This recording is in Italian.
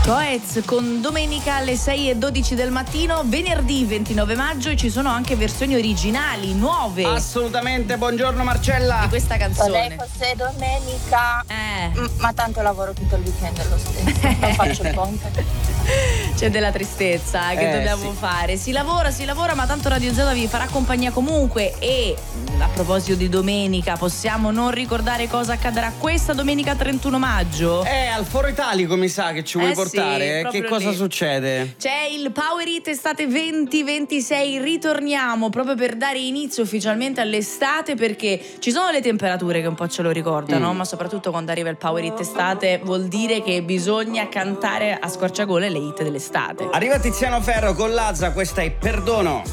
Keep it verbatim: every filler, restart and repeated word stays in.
Coez con domenica alle sei e dodici del mattino, venerdì ventinove maggio, e ci sono anche versioni originali, nuove. Assolutamente, buongiorno Marcella. Di questa canzone. Vorrei fosse domenica, Eh. M- ma tanto lavoro tutto il weekend lo stesso, non faccio il ponte. C'è della tristezza che Eh, dobbiamo sì. fare. Si lavora, si lavora, ma tanto Radio Z vi farà compagnia comunque. E a proposito di domenica, possiamo non ricordare cosa accadrà questa domenica trentuno maggio? Eh, al Foro Italico mi sa che ci vuoi Eh sì, portare. proprio Che cosa lì. succede? C'è il Power Hit Estate venti ventisei, ritorniamo proprio per dare inizio ufficialmente all'estate, perché ci sono le temperature che un po' ce lo ricordano, Mm. ma soprattutto quando arriva il Power Hit Estate vuol dire che bisogna cantare a squarciagole le hit dell'estate. Arriva Tiziano Ferro con Lazza, questa è Perdono.